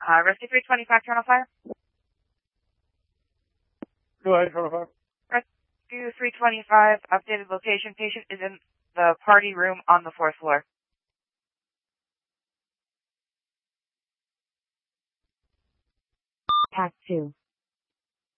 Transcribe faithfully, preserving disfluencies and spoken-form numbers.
Uh, Rescue three twenty-five, turn on fire. Go ahead, turn on fire. Rescue three twenty-five, updated location. Patient is in the party room on the fourth floor. Pack two.